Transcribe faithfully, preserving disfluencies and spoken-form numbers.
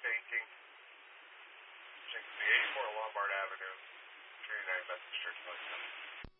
taking eighty-four Lombard Avenue, three nine message church.